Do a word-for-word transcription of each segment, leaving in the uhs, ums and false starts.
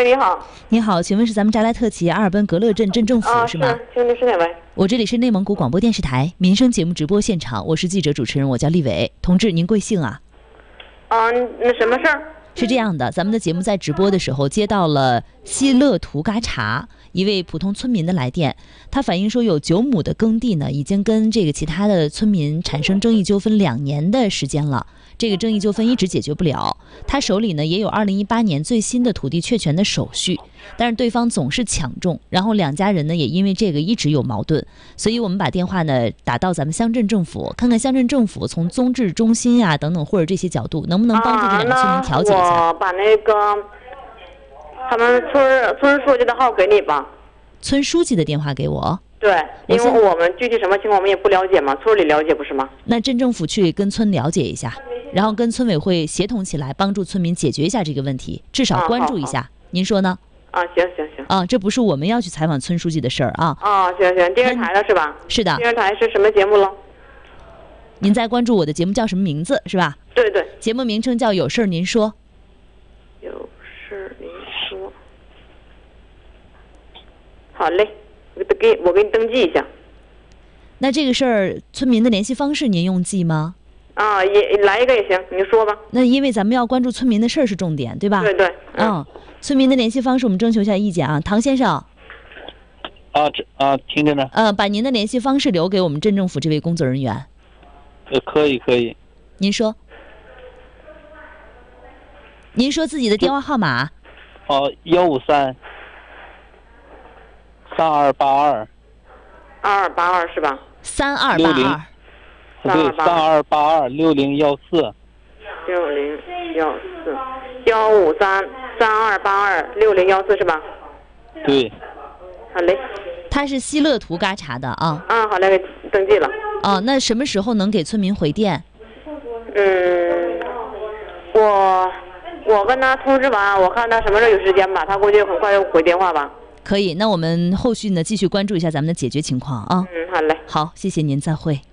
喂，你好。 你好，请问是咱们扎来特旗阿尔奔格勒镇镇政府、 啊、 是吗？ 是，请问是哪位？ 我这里是内蒙古广播电视台民生节目直播现场，我是记者主持人，我叫丽伟。同志，您贵姓啊？ 啊，那什么事儿？ 是这样的，咱们的节目在直播的时候接到了西勒图嘎查一位普通村民的来电，他反映说有九亩的耕地呢，已经跟这个其他的村民产生争议纠纷两年的时间了，这个争议纠纷一直解决不了。他手里呢也有二零一八年最新的土地确权的手续，但是对方总是抢种，然后两家人呢也因为这个一直有矛盾，所以我们把电话呢打到咱们乡镇政府，看看乡镇政府从综治中心啊等等或者这些角度能不能帮助这两个村民调解一下。 啊、我把那个他们村村书记的号给你吧。 村书记的电话给我。 对，因为我们具体什么情况我们也不了解嘛，村里了解不是吗？ 那镇政府去跟村了解一下，然后跟村委会协同起来，帮助村民解决一下这个问题，至少关注一下。啊、您说呢？ 啊，行行行。 啊，这不是我们要去采访村书记的事儿啊。 啊，行行，电视台的是吧？ 是的。 电视台是什么节目了？ 您在关注我的节目叫什么名字是吧？ 对对。 节目名称叫有事儿您说。 有事儿您说。好嘞。给我给你登记一下。 那这个事儿，村民的联系方式您用记吗？ 啊，也来一个也行，你说吧。 那因为咱们要关注村民的事儿是重点，对吧？ 对对。 嗯，嗯村民的联系方式我们征求一下意见啊，唐先生。 啊，这啊，听着呢。 呃，把您的联系方式留给我们镇政府这位工作人员。 呃，可以可以。 您说。您说自己的电话号码。 哦，幺五三。三二八二， 二二八二是吧？ 三二八二， 对，三二八二六零幺四， 六零幺四，幺五三三二八二六零幺四是吧？ 对。 好嘞。 他是西勒图嘎查的啊。 啊，好嘞，给登记了。 哦，那什么时候能给村民回电？ 嗯，我我跟他通知完，我看他什么时候有时间吧，他估计很快就回电话吧。 可以，那我们后续呢继续关注一下咱们的解决情况啊。 嗯，好嘞。 好，谢谢您，再会。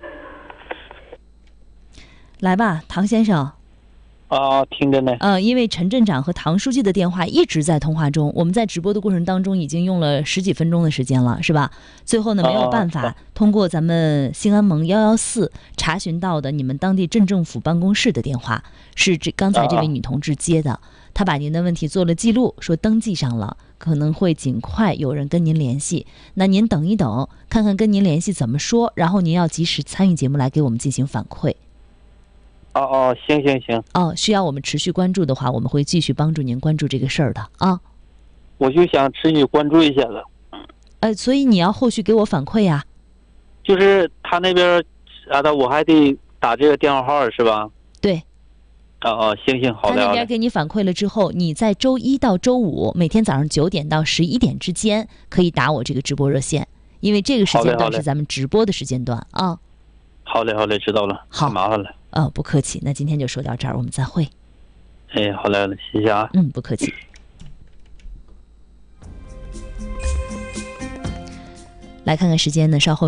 来吧，唐先生。 啊，听着呢。 呃，因为陈镇长和唐书记的电话一直在通话中，我们在直播的过程当中已经用了十几分钟的时间了，是吧？最后呢没有办法、啊、通过咱们兴安盟幺幺四查询到的你们当地镇政府办公室的电话，是这刚才这位女同志接的。啊他把您的问题做了记录，说登记上了，可能会尽快有人跟您联系。那您等一等，看看跟您联系怎么说，然后您要及时参与节目来给我们进行反馈。 哦哦，行行行。 哦，需要我们持续关注的话，我们会继续帮助您关注这个事儿的啊。 我就想持续关注一下了。 呃，所以你要后续给我反馈呀。 就是他那边啥的，我还得打这个电话号是吧？ 对。 哦哦，行行，好的。 他那边给你反馈了之后，你在周一到周五每天早上九点到十一点之间可以打我这个直播热线，因为这个时间段是咱们直播的时间段啊。 好嘞，好嘞，知道了。 好， 麻烦了。 呃，不客气。那今天就说到这儿，我们再会。 哎，好嘞，好嘞，谢谢啊。 嗯，不客气。来看看时间呢，稍后。